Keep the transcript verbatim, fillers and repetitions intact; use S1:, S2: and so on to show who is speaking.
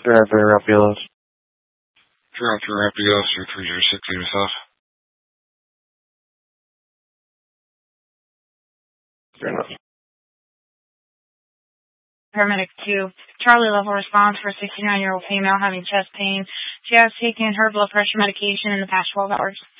S1: Drive for Rapilos.
S2: Drive for Rapilos, your three zero six eight yourself.
S1: Fair enough.
S3: Paramedic two, Charlie level response for a sixty-nine-year-old female having chest pain. She has taken her blood pressure medication in the past twelve hours.